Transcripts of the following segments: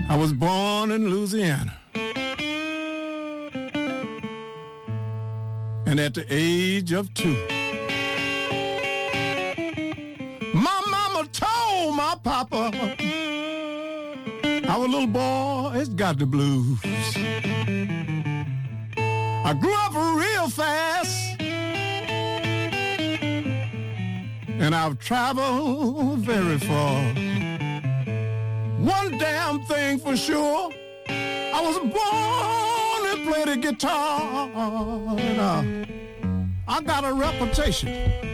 I was born in Louisiana. And at the age of 2, my mama told my papa, our little boy has got the blues. I grew up real fast, and I've traveled very far. One damn thing for sure, I was born to play the guitar, and I got a reputation.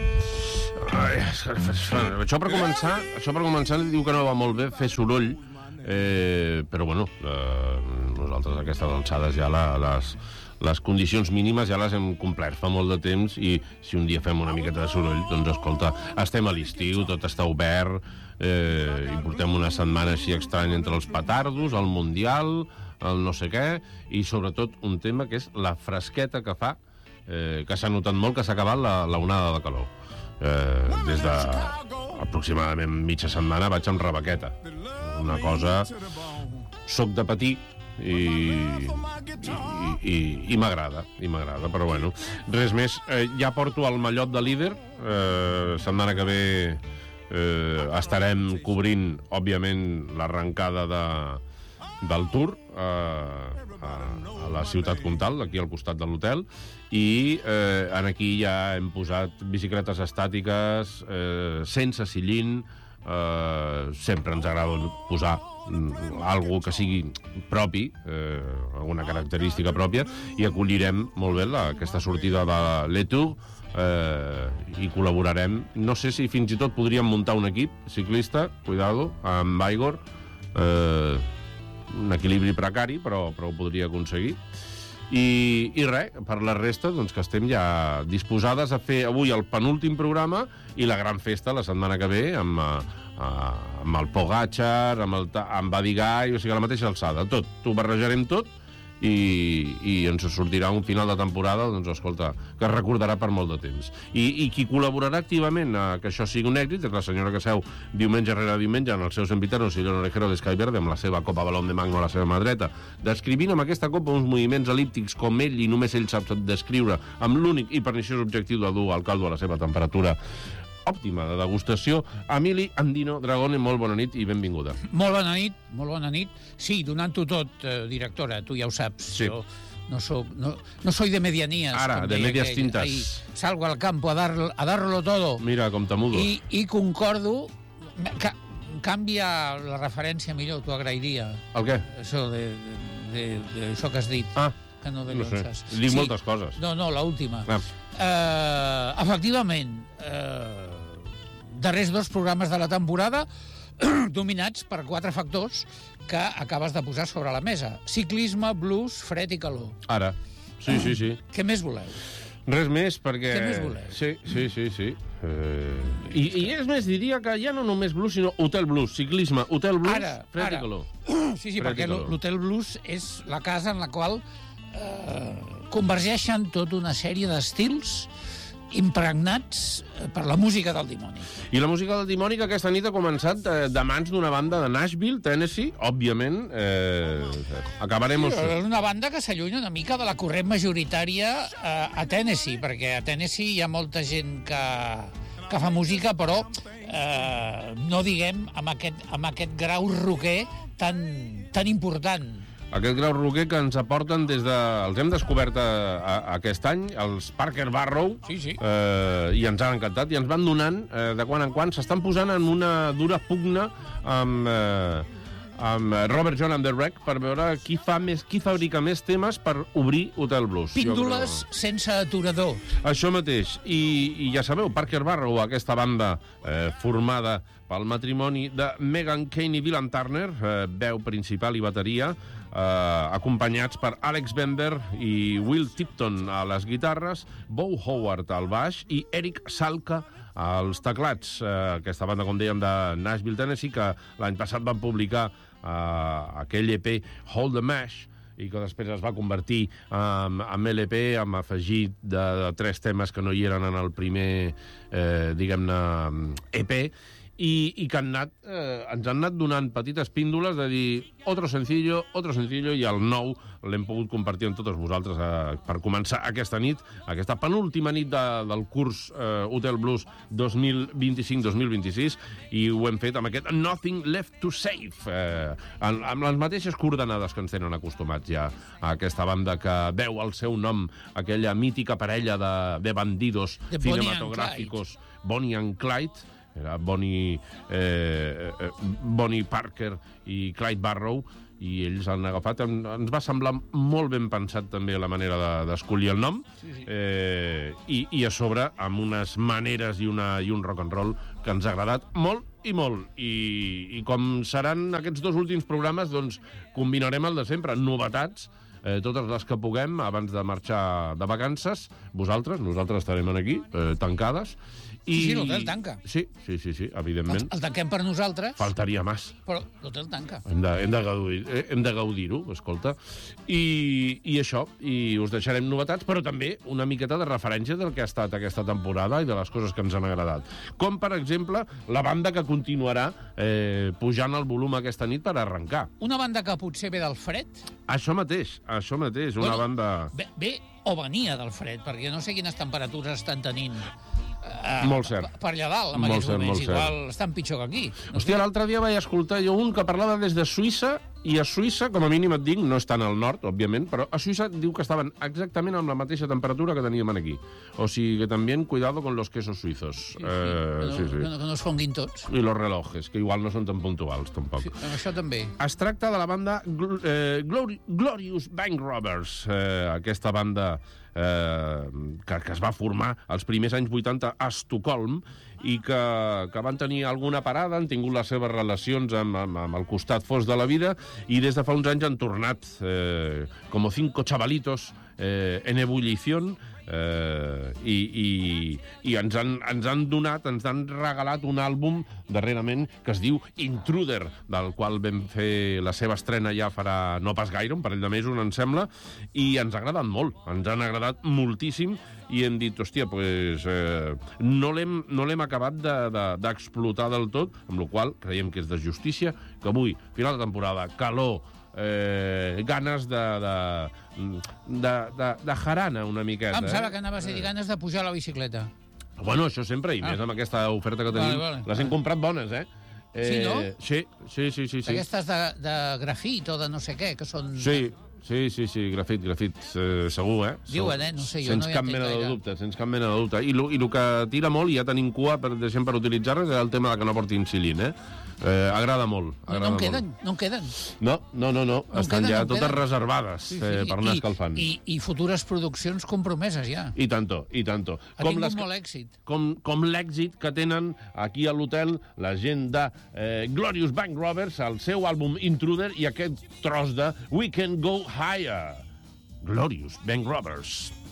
Això per començar diu que no va molt bé fer soroll, però bueno, nosaltres a aquestes alçades ja les condicions mínimes ja les hem complert fa molt de temps, i si un dia fem una miqueta de soroll, doncs escolta, estem a l'estiu, tot està obert, i portem una setmana així estranya entre els petardos, el Mundial, el no sé què, i sobretot un tema que és la fresqueta que fa, que s'ha notat molt que s'ha acabat la onada de calor. Des de aproximadament mitja setmana vaig amb rebequeta, una cosa, soc de patir i m'agrada, però bueno, res més. Ja porto el mallot de líder, setmana que ve estarem cobrint òbviament l'arrencada del Tour a la ciutat comtal, aquí al costat de l'hotel, i aquí ja hem posat bicicletes estàtiques sense sillín. Sempre ens agrada posar algo que sigui propi, alguna característica pròpia, i acollirem molt bé aquesta sortida de Le Tour, i col·laborarem. No sé si fins i tot podríem muntar un equip ciclista, cuidado, amb Igor, un equilibri precari, però ho podria aconseguir. I res, per la resta, doncs que estem ja disposades a fer avui el penúltim programa i la gran festa la setmana que ve amb el Pogačar, amb Badigay, o sigui, a la mateixa alçada. Tot, ho barrejarem tot, i ens sortirà un final de temporada, doncs, escolta, que es recordarà per molt de temps. I qui col·laborarà activament que això sigui un èxit és la senyora que seu diumenge rere diumenge en el seu sempiterno sillón orejero de Sky Verde amb la seva copa balón de magno a la seva mà dreta, descrivint amb aquesta copa uns moviments elíptics com ell i només ell sap descriure, amb l'únic i perniciós objectiu de dur el caldo a la seva temperatura òptima de degustació. Emili Andino Dragone, molt bona nit i benvinguda. Molt bona nit. Sí, donant-ho tot, directora, tu ja ho saps. Sí. Jo no soy de medianías. Ara, de medias tintas. Ahí salgo al campo a darlo todo. Mira, com t'amudo. I concordo. Canvia la referència millor, t'ho agrairia. El què? Això això que has dit. Que no de lonses. Dic moltes coses. No, l'última. Efectivament, darrers 2 programes de la temporada dominats per 4 factors que acabes de posar sobre la mesa: ciclisme, blues, fred i calor. Ara, sí. Què més voleu? Res més, perquè... Què més voleu? Sí. I és més, diria que ja no només blues, sinó hotel blues, ciclisme, hotel blues, fred i calor. Sí, perquè l'hotel blues és la casa en la qual convergeixen tota una sèrie d'estils impregnats per la música del dimoni. I la música del dimoni que aquesta nit ha començat de mans d'una banda de Nashville, Tennessee, òbviament. Acabarem... Sí, una banda que s'allunya una mica de la corrent majoritària a Tennessee, perquè a Tennessee hi ha molta gent que fa música, però no diguem amb aquest grau rocker tan important. Aquest grau rocker que ens aporten des de... Els hem descobert aquest any, els Parker Barrow, sí. I ens han encantat, i ens van donant, de quan en quan, s'estan posant en una dura pugna amb Robert John and the Wreck per veure qui fabrica més temes per obrir Hotel Blues. Píndoles sense aturador. Això mateix. I ja sabeu, Parker Barrow, aquesta banda formada pel matrimoni de Megan Kane i Dylan Turner, veu principal i bateria, acompanyats per Alex Bender i Will Tipton a les guitarres, Bo Howard al baix i Eric Salka als teclats. Aquesta banda, com dèiem, de Nashville, Tennessee, que l'any passat van publicar aquell EP Hold the Mash, i que després es va convertir en LP, amb afegit de 3 temes que no hi eren en el primer, diguem-ne, EP, i que ens han anat donant petites píndoles de dir otro sencillo, i el nou l'hem pogut compartir amb totes vosaltres per començar aquesta nit, aquesta penúltima nit del curs Hotel Blues 2025-2026, i ho hem fet amb aquest Nothing Left to Save, amb les mateixes coordenades que ens tenen acostumats ja a aquesta banda que deu el seu nom a aquella mítica parella de bandidos cinematográficos, Bonnie and Clyde, era Bonnie Parker i Clyde Barrow, i ells han agafat. Ens va semblar molt ben pensat també la manera d'escollir el nom, i a sobre amb unes maneres i un rock and roll que ens ha agradat molt i molt. I com seran aquests 2 últims programes, doncs combinarem el de sempre, novetats, totes les que puguem abans de marxar de vacances. Nosaltres estarem aquí, tancades. Sí, l'hotel tanca. Sí, evidentment. El tanquem per nosaltres. Faltaria més. Però l'hotel tanca. Hem de gaudir-ho, escolta. I això, i us deixarem novetats, però també una miqueta de referència del que ha estat aquesta temporada i de les coses que ens han agradat. Com, per exemple, la banda que continuarà pujant el volum aquesta nit per arrencar. Una banda que potser ve del fred? Això mateix, una banda... Ve o venia del fred, perquè no sé quines temperatures estan tenint molt cert. Per allà dalt, en aquests moments. Igual estan pitjor que aquí. Hòstia, l'altre dia vaig escoltar jo un que parlava des de Suïssa, i a Suïssa, com a mínim et dic, no estan al nord, òbviament, però a Suïssa diu que estaven exactament amb la mateixa temperatura que teníem aquí. O sigui que també cuidado con los quesos suizos. Que no es fonguin tots. I los relojes, que igual no són tan puntuals, tampoc. Sí, això també. Es tracta de la banda Glorious Bank Robbers, aquesta banda que es va formar als primers anys 80 a Estocolm, i que van tenir alguna parada, han tingut les seves relacions amb el costat fosc de la vida, i des de fa uns anys han tornat com 5 chavalitos en ebullición, i ens han regalat un àlbum darrerament que es diu Intruder, del qual vam fer la seva estrena ja farà no pas gaire, un parell de mesos, em sembla, i ens ha agradat molt, ens han agradat moltíssim, i hem dit, hòstia, no l'hem acabat d'explotar del tot, amb la qual creiem que és de justícia que avui, final de temporada, calor, ganes de jarana una miqueta. Em sembla que anaves a dir ganes de pujar a la bicicleta. Bueno, això sempre, i més amb aquesta oferta que tenim. Les hem comprat bones, Sí, no? Sí. Aquestes de grafit o de no sé què, que són... Sí, grafit, segur, Diuen, no sé, jo no hi entenc gaire. Sense cap mena de dubte. I el que tira molt, i ja tenim cua per utilitzar-les, és el tema que no portin xilín, Agrada molt. No en queden. No. Estan ja totes reservades per anar escalfant. I futures produccions compromeses, ja. I tanto. Ha tingut molt èxit. Com l'èxit que tenen aquí a l'hotel la gent de Glorious Bank Robbers, el seu àlbum Intruder, i aquest tros de We Can Go Higher. Glorious Bank Robbers.